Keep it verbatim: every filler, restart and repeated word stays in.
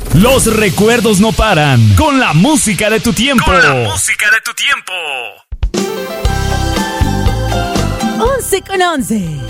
Los recuerdos no paran. Con la música de tu tiempo. Con la música de tu tiempo. once con once.